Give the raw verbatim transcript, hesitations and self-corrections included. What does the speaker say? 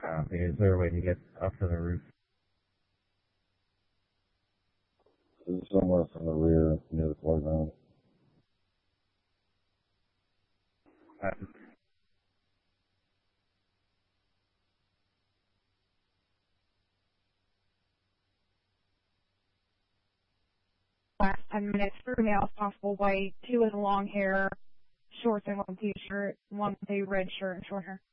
Copy. Is there a way to get up to the roof? Somewhere from the rear near the playground. Copy. Last ten minutes for the male possible white, two with long hair, shorts and one t-shirt, one with a red shirt and short hair.